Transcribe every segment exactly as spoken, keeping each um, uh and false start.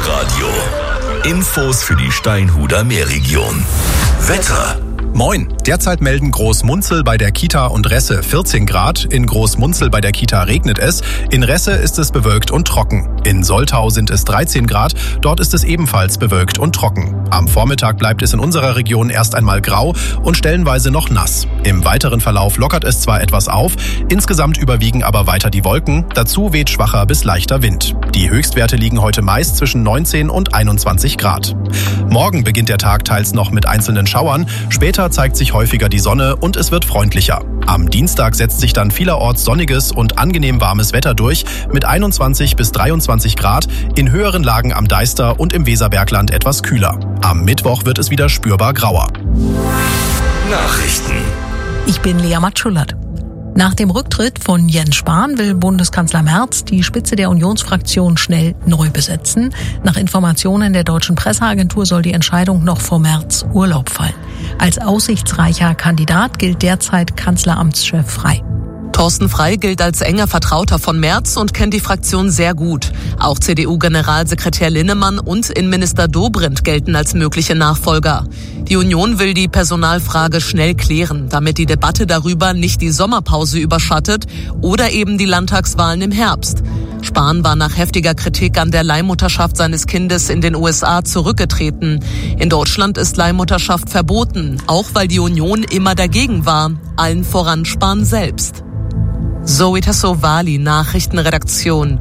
Meerradio. Infos für die Steinhuder Meerregion. Wetter. Moin! Derzeit melden Großmunzel bei der Kita und Resse vierzehn Grad. In Großmunzel bei der Kita regnet es. In Resse ist es bewölkt und trocken. In Soltau sind es dreizehn Grad. Dort ist es ebenfalls bewölkt und trocken. Am Vormittag bleibt es in unserer Region erst einmal grau und stellenweise noch nass. Im weiteren Verlauf lockert es zwar etwas auf, insgesamt überwiegen aber weiter die Wolken. Dazu weht schwacher bis leichter Wind. Die Höchstwerte liegen heute meist zwischen neunzehn und einundzwanzig Grad. Morgen beginnt der Tag teils noch mit einzelnen Schauern. Später zeigt sich häufiger die Sonne und es wird freundlicher. Am Dienstag setzt sich dann vielerorts sonniges und angenehm warmes Wetter durch mit einundzwanzig bis dreiundzwanzig Grad, in höheren Lagen am Deister und im Weserbergland etwas kühler. Am Mittwoch wird es wieder spürbar grauer. Nachrichten. Ich bin Lea Matschulat. Nach dem Rücktritt von Jens Spahn will Bundeskanzler Merz die Spitze der Unionsfraktion schnell neu besetzen. Nach Informationen der deutschen Presseagentur soll die Entscheidung noch vor Merz Urlaub fallen. Als aussichtsreicher Kandidat gilt derzeit Kanzleramtschef Frey. Thorsten Frey gilt als enger Vertrauter von Merz und kennt die Fraktion sehr gut. Auch C D U-Generalsekretär Linnemann und Innenminister Dobrindt gelten als mögliche Nachfolger. Die Union will die Personalfrage schnell klären, damit die Debatte darüber nicht die Sommerpause überschattet oder eben die Landtagswahlen im Herbst. Spahn war nach heftiger Kritik an der Leihmutterschaft seines Kindes in den U S A zurückgetreten. In Deutschland ist Leihmutterschaft verboten, auch weil die Union immer dagegen war, allen voran Spahn selbst. Zoe Tassovali, Nachrichtenredaktion.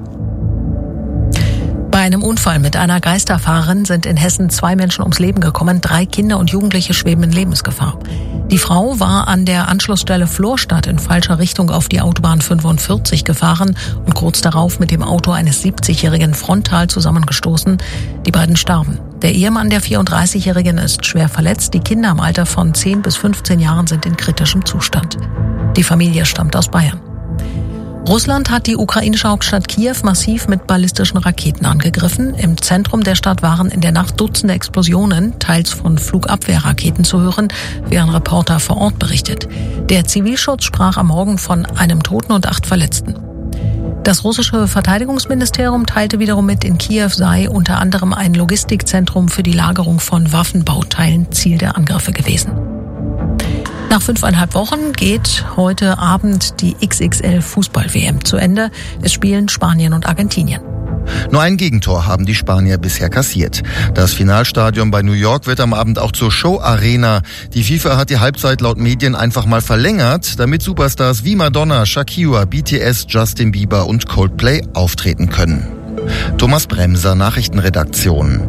Bei einem Unfall mit einer Geisterfahrerin sind in Hessen zwei Menschen ums Leben gekommen. Drei Kinder und Jugendliche schweben in Lebensgefahr. Die Frau war an der Anschlussstelle Florstadt in falscher Richtung auf die Autobahn fünfundvierzig gefahren und kurz darauf mit dem Auto eines siebzigjährigen frontal zusammengestoßen. Die beiden starben. Der Ehemann der vierunddreißigjährigen ist schwer verletzt. Die Kinder im Alter von zehn bis fünfzehn Jahren sind in kritischem Zustand. Die Familie stammt aus Bayern. Russland hat die ukrainische Hauptstadt Kiew massiv mit ballistischen Raketen angegriffen. Im Zentrum der Stadt waren in der Nacht Dutzende Explosionen, teils von Flugabwehrraketen zu hören, wie ein Reporter vor Ort berichtet. Der Zivilschutz sprach am Morgen von einem Toten und acht Verletzten. Das russische Verteidigungsministerium teilte wiederum mit, in Kiew sei unter anderem ein Logistikzentrum für die Lagerung von Waffenbauteilen Ziel der Angriffe gewesen. Nach fünfeinhalb Wochen geht heute Abend die X X L-Fußball-W M zu Ende. Es spielen Spanien und Argentinien. Nur ein Gegentor haben die Spanier bisher kassiert. Das Finalstadion bei New York wird am Abend auch zur Show-Arena. Die FIFA hat die Halbzeit laut Medien einfach mal verlängert, damit Superstars wie Madonna, Shakira, B T S, Justin Bieber und Coldplay auftreten können. Thomas Bremser, Nachrichtenredaktion.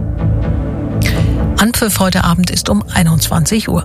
Anpfiff heute Abend ist um einundzwanzig Uhr.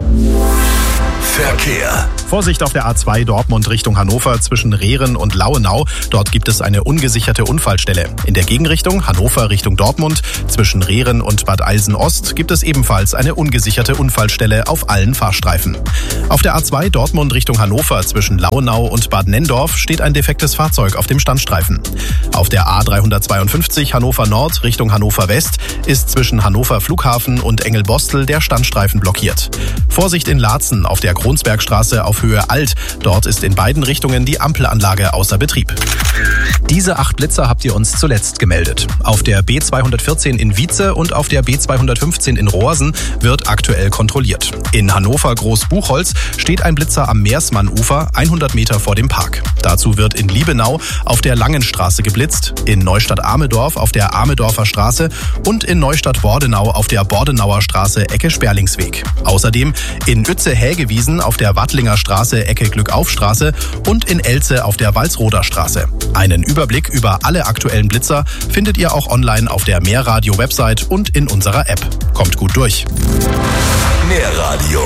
Verkehr. Vorsicht auf der A zwei Dortmund Richtung Hannover zwischen Rehren und Lauenau. Dort gibt es eine ungesicherte Unfallstelle. In der Gegenrichtung Hannover Richtung Dortmund zwischen Rehren und Bad Eilsen-Ost gibt es ebenfalls eine ungesicherte Unfallstelle auf allen Fahrstreifen. Auf der A zwei Dortmund Richtung Hannover zwischen Lauenau und Bad Nenndorf steht ein defektes Fahrzeug auf dem Standstreifen. Auf der A dreihundertzweiundfünfzig Hannover Nord Richtung Hannover West ist zwischen Hannover Flughafen und Engelbostel der Standstreifen blockiert. Vorsicht in Laatzen auf der Kronsbergstraße auf Höhe Alt. Dort ist in beiden Richtungen die Ampelanlage außer Betrieb. Diese acht Blitzer habt ihr uns zuletzt gemeldet. Auf der B zweihundertvierzehn in Wietze und auf der B zweihundertfünfzehn in Rohrsen wird aktuell kontrolliert. In Hannover Großbuchholz steht ein Blitzer am Meersmann-Ufer, hundert Meter vor dem Park. Dazu wird in Liebenau auf der Langenstraße geblitzt, in Neustadt-Amedorf auf der Amedorfer Straße und in Neustadt-Bordenau auf der Bordenauer Straße Ecke Sperlingsweg. Außerdem in Uetze-Hägewiesen auf der Wattlinger Straße Ecke Glückaufstraße und in Elze auf der Walsroder Straße. Einen Überblick über alle aktuellen Blitzer findet ihr auch online auf der Meerradio-Website und in unserer App. Kommt gut durch. Meerradio